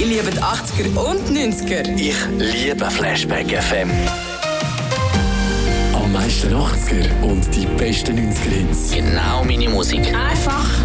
lieben die 80er und 90er. Ich liebe Flashback FM. Am meisten 80er und die besten 90er Hits. Genau meine Musik. Einfach